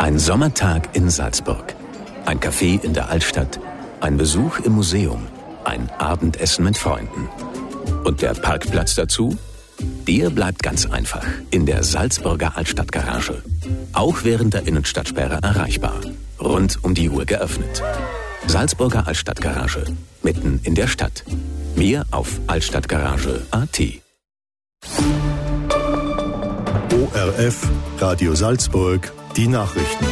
Ein Sommertag in Salzburg, ein Café in der Altstadt, ein Besuch im Museum, ein Abendessen mit Freunden. Und der Parkplatz dazu? Der bleibt ganz einfach in der Salzburger Altstadtgarage. Auch während der Innenstadtsperre erreichbar. Rund um die Uhr geöffnet. Salzburger Altstadtgarage, mitten in der Stadt. Mehr auf altstadtgarage.at. ORF, Radio Salzburg, die Nachrichten.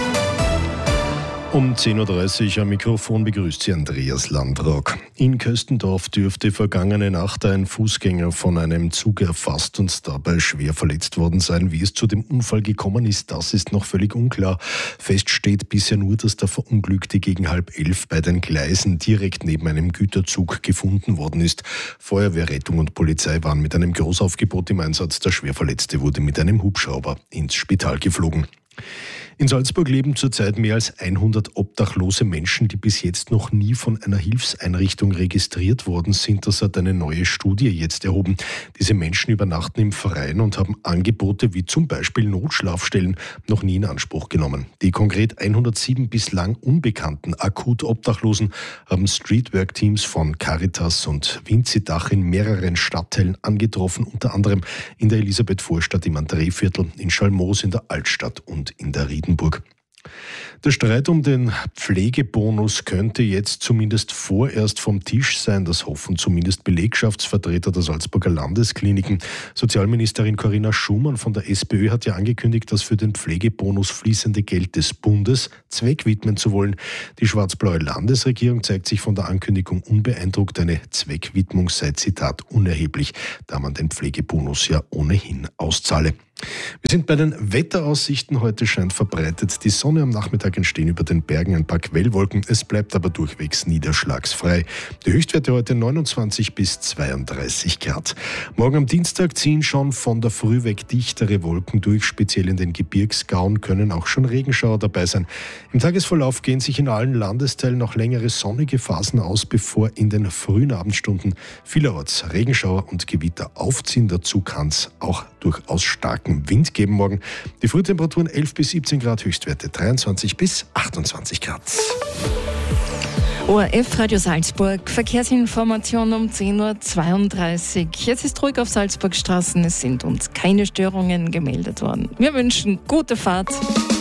Um 10.30 Uhr am Mikrofon begrüßt Sie Andreas Landrock. In Köstendorf dürfte vergangene Nacht ein Fußgänger von einem Zug erfasst und dabei schwer verletzt worden sein. Wie es zu dem Unfall gekommen ist, das ist noch völlig unklar. Fest steht bisher nur, dass der Verunglückte gegen 10:30 bei den Gleisen direkt neben einem Güterzug gefunden worden ist. Feuerwehr, Rettung und Polizei waren mit einem Großaufgebot im Einsatz. Der Schwerverletzte wurde mit einem Hubschrauber ins Spital geflogen. In Salzburg leben zurzeit mehr als 100 obdachlose Menschen, die bis jetzt noch nie von einer Hilfseinrichtung registriert worden sind. Das hat eine neue Studie jetzt erhoben. Diese Menschen übernachten im Freien und haben Angebote wie zum Beispiel Notschlafstellen noch nie in Anspruch genommen. Die konkret 107 bislang unbekannten akut Obdachlosen haben Streetwork-Teams von Caritas und Winzidach in mehreren Stadtteilen angetroffen, unter anderem in der Elisabeth-Vorstadt, im Andréviertel, in Schalmoos, in der Altstadt und in der Riedenburg. Der Streit um den Pflegebonus könnte jetzt zumindest vorerst vom Tisch sein. Das hoffen zumindest Belegschaftsvertreter der Salzburger Landeskliniken. Sozialministerin Corinna Schumann von der SPÖ hat ja angekündigt, das für den Pflegebonus fließende Geld des Bundes zweckwidmen zu wollen. Die schwarz-blaue Landesregierung zeigt sich von der Ankündigung unbeeindruckt. Eine Zweckwidmung sei, Zitat, unerheblich, da man den Pflegebonus ja ohnehin auszahle. Wir sind bei den Wetteraussichten. Heute scheint verbreitet die Sonne. Am Nachmittag entstehen über den Bergen ein paar Quellwolken. Es bleibt aber durchwegs niederschlagsfrei. Die Höchstwerte heute 29 bis 32 Grad. Morgen am Dienstag ziehen schon von der Früh weg dichtere Wolken durch. Speziell in den Gebirgsgauen können auch schon Regenschauer dabei sein. Im Tagesverlauf gehen sich in allen Landesteilen noch längere sonnige Phasen aus, bevor in den frühen Abendstunden vielerorts Regenschauer und Gewitter aufziehen. Dazu kann es auch durchaus starken Wind geben morgen. Die Frühtemperaturen 11 bis 17 Grad, Höchstwerte 23 bis 28 Grad. ORF Radio Salzburg, Verkehrsinformation um 10.32 Uhr. Jetzt ist ruhig auf Salzburgstraßen, es sind uns keine Störungen gemeldet worden. Wir wünschen gute Fahrt.